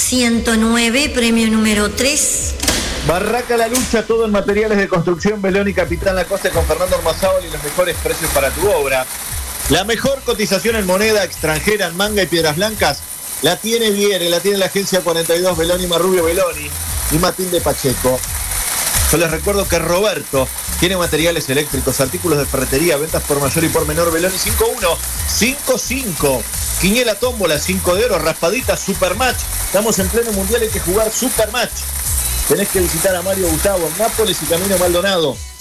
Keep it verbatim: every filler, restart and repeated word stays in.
ciento nueve, premio número tres. Barraca La Lucha, todo en materiales de construcción, Belón y Capitán Lacoste con Fernando Ormazábal y los mejores precios para tu obra. La mejor cotización en moneda extranjera en Manga y Piedras Blancas la tiene Viere, la tiene la agencia cuarenta y dos Beloni Marrubio Beloni y Matilde Pacheco. Yo les recuerdo que Roberto tiene materiales eléctricos, artículos de ferretería, ventas por mayor y por menor. Beloni cinco uno cinco cinco. Quiniela tómbola, cinco de oro, raspadita, Supermatch. Estamos en pleno mundial, hay que jugar Supermatch. Tenés que visitar a Mario Gustavo en Nápoles y Camino Maldonado.